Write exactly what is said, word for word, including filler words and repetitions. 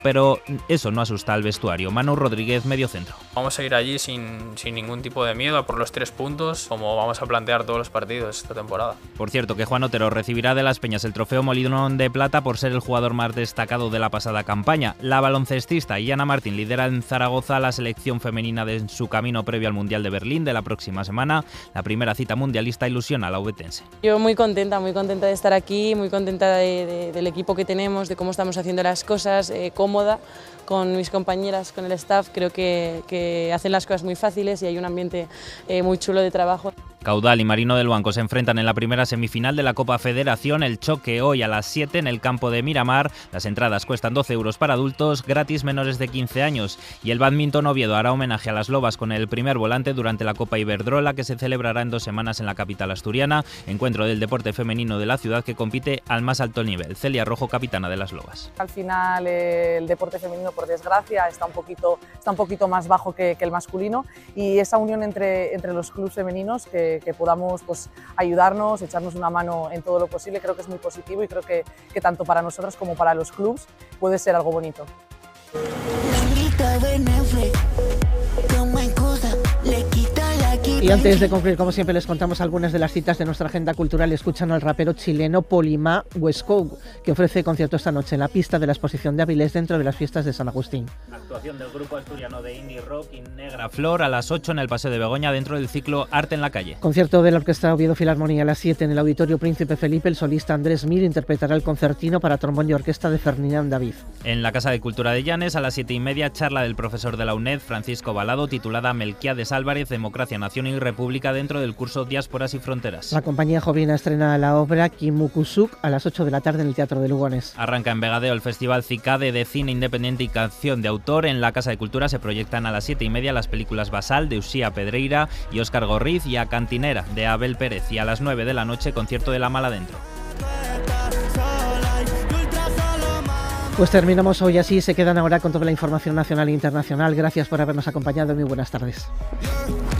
pero eso no asusta al vestuario. Manu Rodríguez, mediocentro. Vamos a ir allí sin, sin ningún tipo de miedo a por los tres puntos, como vamos a plantear todos los partidos esta temporada. Por cierto, que Juan Otero recibirá de Las Peñas el trofeo Molinón de Plata por ser el jugador más destacado de la pasada campaña. La baloncestista Iana Martín lidera en Zaragoza la selección femenina de su camino previo al Mundial de Berlín de la próxima semana. La primera cita mundialista ilusiona a la obetense. Yo muy contenta, muy contenta de estar aquí, muy contenta de, de, del equipo que tenemos, de cómo estamos haciendo las cosas, eh, cómoda con mis compañeras, con el staff. Creo que, que hacen las cosas muy fáciles y hay un ambiente eh, muy chulo de trabajo. Caudal y Marino del Banco se enfrentan en la primera semifinal de la Copa Federación. El choque hoy a las siete en el campo de Miramar. Las entradas cuestan doce euros para adultos, gratis menores de quince años. Y el Badminton Oviedo hará homenaje a las Lobas con el primer volante durante la Copa Iberdrola, que se celebrará en dos semanas en la capital asturiana. Encuentro del deporte femenino de la ciudad que compite al más alto nivel. Celia Rojo, capitana de las Lobas. Al final eh, el deporte femenino, por desgracia, está un poquito, está un poquito más bajo que, que el masculino, y esa unión entre, entre los clubes femeninos, que, que podamos pues, ayudarnos, echarnos una mano en todo lo posible, creo que es muy positivo y creo que, que tanto para nosotras como para los clubes puede ser algo bonito. Y antes de concluir, como siempre, les contamos algunas de las citas de nuestra agenda cultural. Escuchan al rapero chileno Polima Huesco, que ofrece concierto esta noche en la pista de la exposición de Avilés dentro de las fiestas de San Agustín. Actuación del grupo asturiano de indie rock y Negra Flor a las ocho en el Paseo de Begoña dentro del ciclo Arte en la Calle. Concierto de la Orquesta Oviedo Filarmonía a las siete en el Auditorio Príncipe Felipe. El solista Andrés Mir interpretará el concertino para trombón y orquesta de Ferdinand David. En la Casa de Cultura de Llanes a las siete y media, charla del profesor de la UNED, Francisco Balado, titulada Melquiades Álvarez, Democracia, Nación y República dentro del curso Diásporas y Fronteras. La compañía Jovina estrena la obra Kimukusuk a las ocho de la tarde en el Teatro de Lugones. Arranca en Vegadeo el Festival Cicade de Cine Independiente y Canción de Autor. En la Casa de Cultura se proyectan a las siete y media las películas Basal de Uxía Pedreira y Óscar Gorriz y A Cantinera de Abel Pérez, y a las nueve de la noche concierto de La Mala Dentro. Pues terminamos hoy así, se quedan ahora con toda la información nacional e internacional. Gracias por habernos acompañado y muy buenas tardes.